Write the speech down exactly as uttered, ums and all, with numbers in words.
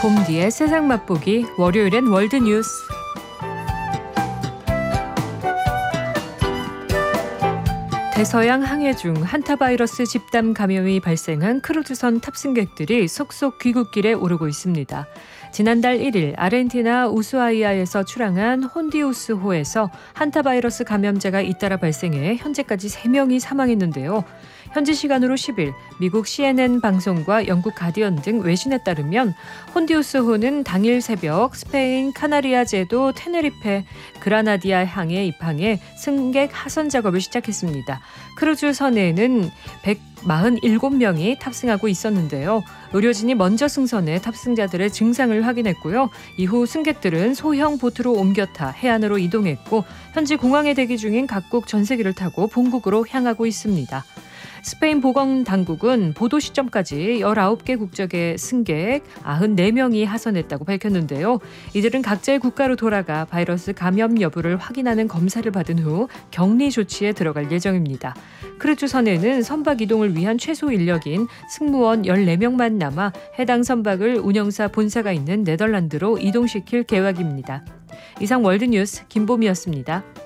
봄 뒤에 세상 맛보기 월요일엔 월드뉴스. 대서양 항해 중 한타바이러스 집단 감염이 발생한 크루즈선 탑승객들이 속속 귀국길에 오르고 있습니다. 지난달 일 일 아르헨티나 우수아이아에서 출항한 혼디우스호에서 한타바이러스 감염자가 잇따라 발생해 현재까지 세 명이 사망했는데요. 현지 시간으로 십 일 미국 씨엔엔 방송과 영국 가디언 등 외신에 따르면 혼디우스호는 당일 새벽 스페인 카나리아 제도 테네리페 그라나디아 항에 입항해 승객 하선 작업을 시작했습니다. 크루즈선에는 백사십칠 명이 탑승하고 있었는데요. 의료진이 먼저 승선해 탑승자들의 증상을 확인했고요. 이후 승객들은 소형 보트로 옮겨 타 해안으로 이동했고 현지 공항에 대기 중인 각국 전세기를 타고 본국으로 향하고 있습니다. 스페인 보건당국은 보도 시점까지 열아홉 개 국적의 승객 구십사 명이 하선했다고 밝혔는데요. 이들은 각자의 국가로 돌아가 바이러스 감염 여부를 확인하는 검사를 받은 후 격리 조치에 들어갈 예정입니다. 크루즈선에는 선박 이동을 위한 최소 인력인 승무원 열네 명만 남아 해당 선박을 운영사 본사가 있는 네덜란드로 이동시킬 계획입니다. 이상 월드뉴스 김보미였습니다.